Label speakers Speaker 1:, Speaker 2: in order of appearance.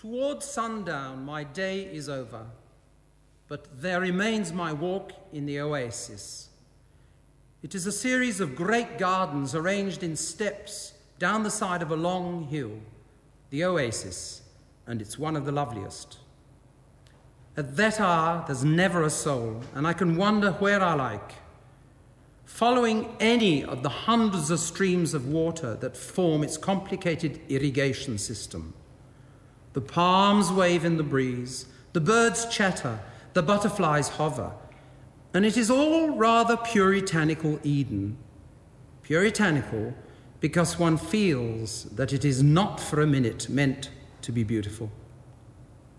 Speaker 1: Towards sundown, my day is over, but there remains my walk in the oasis. It is a series of great gardens arranged in steps down the side of a long hill, the oasis, and it's one of the loveliest. At that hour, there's never a soul, and I can wander where I like, following any of the hundreds of streams of water that form its complicated irrigation system. The palms wave in the breeze, the birds chatter, the butterflies hover, and it is all rather puritanical Eden. Puritanical because one feels that it is not for a minute meant to be beautiful.